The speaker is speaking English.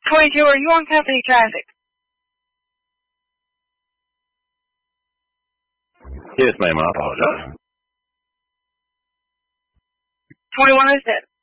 22, are you on company traffic? Yes, ma'am, I apologize. 2107.